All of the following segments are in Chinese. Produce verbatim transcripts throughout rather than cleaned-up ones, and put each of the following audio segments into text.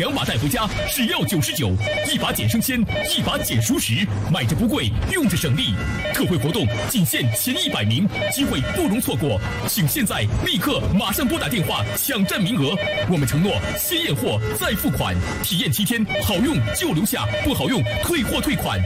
两把带回家只要九十九，一把减生鲜，一把减熟食，买着不贵，用着省力。特惠活动仅限前一百名，机会不容错过，请现在立刻马上拨打电话抢占名额。我们承诺先验货再付款，体验七天，好用就留下，不好用退货退款。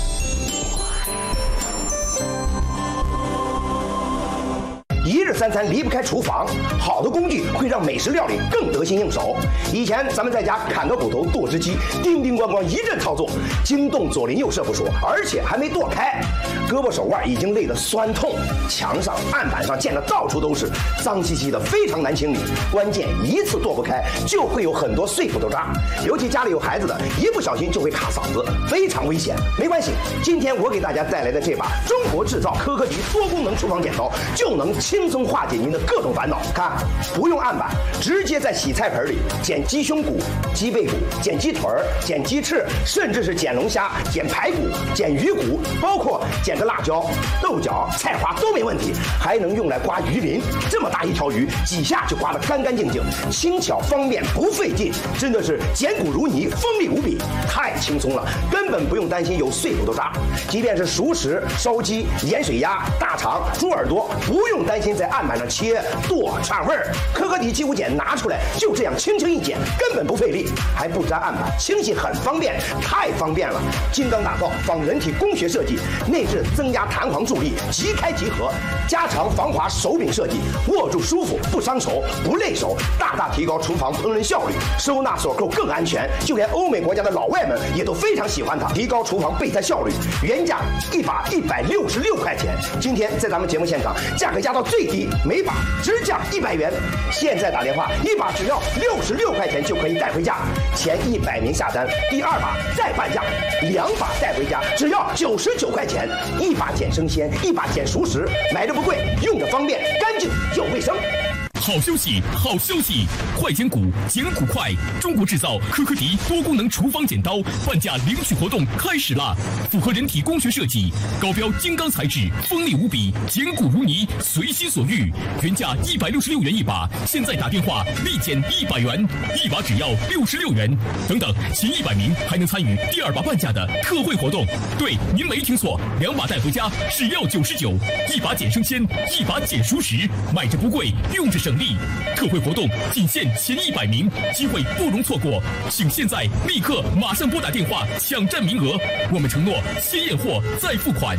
一日三餐离不开厨房，好的工具会让美食料理更得心应手。以前咱们在家砍个骨头、剁只鸡，叮叮咣咣一阵操作，惊动左邻右舍不说，而且还没剁开，胳膊手腕已经累得酸痛，墙上、案板上溅得到处都是，脏兮兮的，非常难清理。关键一次剁不开，就会有很多碎骨头渣，尤其家里有孩子的，一不小心就会卡嗓子，非常危险。没关系，今天我给大家带来的这把中国制造科科迪多功能厨房剪刀，就能轻轻松化解您的各种烦恼。看，不用案板，直接在洗菜盆里剪鸡胸骨、鸡背骨、剪鸡腿儿、剪鸡翅，甚至是剪龙虾、剪排骨、剪鱼骨，包括剪个辣椒、豆角、菜花都没问题。还能用来刮鱼鳞，这么大一条鱼，几下就刮得干干净净，轻巧方便不费劲，真的是剪骨如泥，锋利无比，太轻松了，根本不用担心有碎骨头渣。即便是熟食、烧鸡、盐水鸭、大肠、猪耳朵，不用担心在案板上切剁串味儿，科科迪鸡骨剪拿出来，就这样轻轻一剪，根本不费力，还不粘案板，清洗很方便，太方便了。精钢打造，仿人体工学设计，内置增压弹簧助力，即开即合，加长防滑手柄设计，握住舒服，不伤手，不累手，大大提高厨房烹饪效率。收纳锁扣更安全，就连欧美国家的老外们也都非常喜欢它，提高厨房备菜效率。原价一把一百六十六块钱，今天在咱们节目现场价格压到最低，每把只降一百元。现在打电话，一把只要六十六块钱就可以带回家。前一百名下单，第二把再半价，两把带回家只要九十九块钱。一把剪生鲜，一把剪熟食，买着不贵，用着方便，干净又卫生。 好消息，好消息！快剪骨，剪骨快！中国制造科科迪多功能厨房剪刀半价领取活动开始啦！符合人体工学设计，高标精钢材质，锋利无比，剪骨如泥，随心所欲。原价一百六十六元一把，现在打电话立减一百元，一把只要六十六元。等等，前一百名还能参与第二把半价的特惠活动。对，您没听错，两把带回家只要九十九，一把剪生鲜，一把剪熟食，买着不贵，用着省力。特惠活动仅限前一百名，机会不容错过，请现在立刻马上拨打电话抢占名额。我们承诺先验货再付款。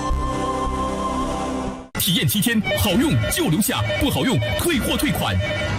体验七天，好用就留下，不好用退货退款。